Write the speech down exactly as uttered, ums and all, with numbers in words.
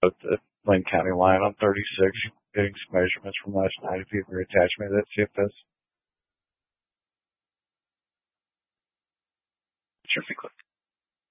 at the Lane County line on thirty-six, getting some measurements from last night. If you ever attach me to that C F S. Sure, if you click.